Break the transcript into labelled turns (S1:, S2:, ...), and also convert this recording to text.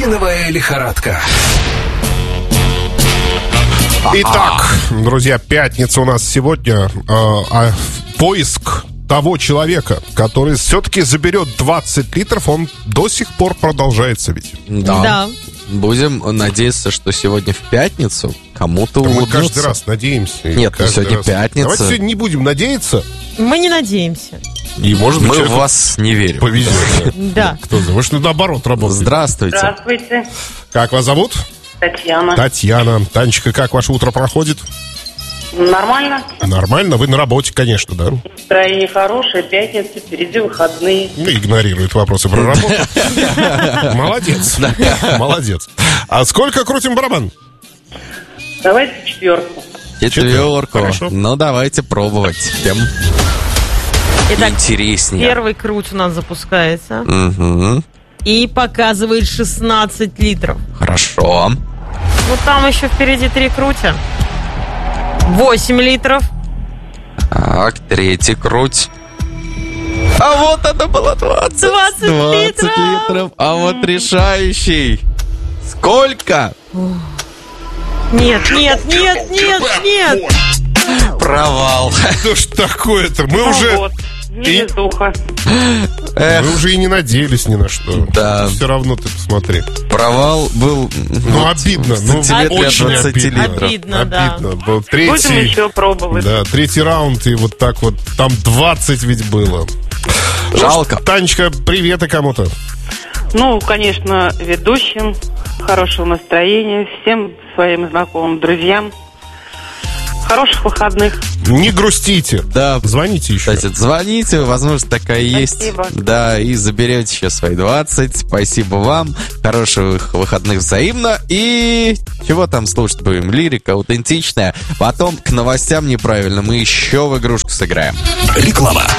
S1: Малиновая лихорадка.
S2: Итак, друзья, пятница у нас сегодня. Поиск того человека, который все-таки заберет 20 литров, он до сих пор продолжается ведь.
S3: Да. Будем надеяться, что сегодня в пятницу кому-то
S2: Мы
S3: улыбнутся.
S2: каждый раз надеемся.
S3: Нет, ну сегодня пятница.
S2: Давайте сегодня не будем надеяться.
S4: Мы не надеемся.
S2: И, может быть,
S3: Мы в
S2: человеку
S3: вас не верим.
S2: повезет.
S4: Да.
S2: Кто знает, может, наоборот работает.
S3: Здравствуйте.
S5: Здравствуйте,
S2: Как вас зовут?
S5: Татьяна.
S2: Татьяна. Танечка, как ваше утро проходит?
S5: Нормально?
S2: Нормально, вы на работе, конечно, да?
S5: Настроение хорошее, пятница, впереди выходные.
S2: Ну, игнорирует вопросы про работу. Молодец. Молодец. А сколько крутим барабан?
S5: Давайте четверку.
S3: Четверку.
S2: Хорошо.
S3: Ну, давайте пробовать. Тем
S4: Итак,
S3: интереснее.
S4: первый круть у нас запускается.
S3: Мгм.
S4: И показывает 16 литров.
S3: Хорошо.
S4: Ну, там еще впереди 3 крутя. 8 литров.
S3: Так, третий круть. А вот это было 20.
S4: 20 литров.
S3: А вот решающий. Сколько?
S4: Нет.
S3: Провал.
S2: Что ж такое-то? Мы
S5: Ну
S2: уже...
S5: вот, невезуха.
S2: Мы уже и не надеялись ни на что.
S3: Да.
S2: Все равно ты посмотри.
S3: Провал был...
S2: Ну, обидно. Ну,
S3: сантиметре
S2: очень
S3: 20
S2: обидно.
S3: литров.
S4: Обидно, да.
S2: Обидно. Был
S5: Будем
S2: третий...
S5: еще пробовать.
S2: Да, третий раунд, и вот так вот. Там 20 ведь было.
S3: Жалко.
S2: Танечка, приветы кому-то.
S5: Ну, конечно, ведущим. Хорошего настроения. Всем своим знакомым, друзьям. Хороших выходных.
S2: Не грустите.
S3: Да,
S2: Звоните еще.
S3: кстати, звоните, возможность такая есть.
S5: Спасибо.
S3: Да, и заберете еще свои 20. Спасибо вам. Хороших выходных взаимно. И чего там слушать будем? Лирика аутентичная. Потом к новостям неправильно мы еще в игрушку сыграем.
S1: Реклама.